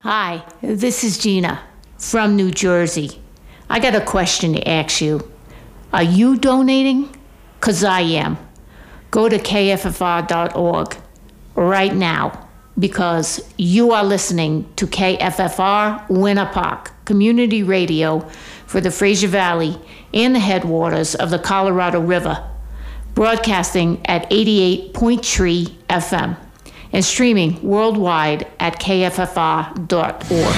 Hi, this is Gina from New Jersey. I got a question to ask you. Are you donating? 'Cause I am. Go to kffr.org right now because you are listening to KFFR Winter Park Community Radio for the Fraser Valley and the headwaters of the Colorado River, broadcasting at 88.3 FM and streaming worldwide at kffr.org.